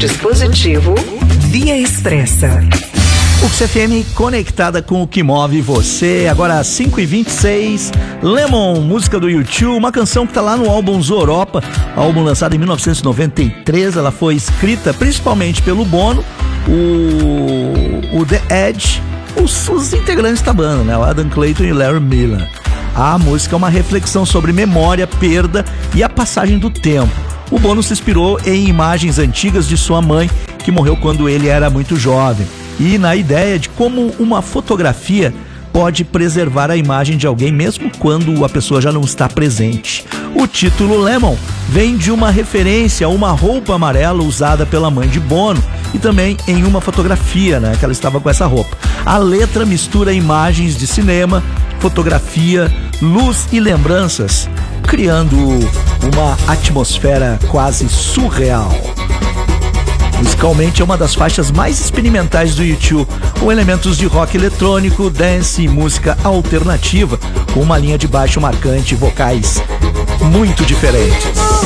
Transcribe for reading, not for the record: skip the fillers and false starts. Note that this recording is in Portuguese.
dispositivo Via Expressa. UXFM conectada com o que move você. Agora 5h26, Lemon, música do U2, uma canção que tá lá no álbum Zooropa, álbum lançado em 1993. Ela foi escrita principalmente pelo Bono, o The Edge, os integrantes da banda, né? O Adam Clayton e o Larry Miller. A música é uma reflexão sobre memória, perda e a passagem do tempo. O Bono se inspirou em imagens antigas de sua mãe, que morreu quando ele era muito jovem, e na ideia de como uma fotografia pode preservar a imagem de alguém mesmo quando a pessoa já não está presente. O título Lemon vem de uma referência a uma roupa amarela usada pela mãe de Bono e também em uma fotografia, né, que ela estava com essa roupa. A letra mistura imagens de cinema, fotografia, luz e lembranças, criando uma atmosfera quase surreal. Musicalmente é uma das faixas mais experimentais do U2, com elementos de rock eletrônico, dance e música alternativa, com uma linha de baixo marcante e vocais muito diferentes.